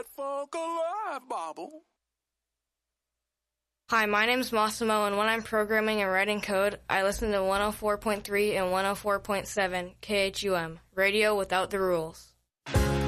that funk alive, Bobble. Hi, my name's Massimo, and when I'm programming and writing code, I listen to 104.3 and 104.7 KHUM, radio without the rules.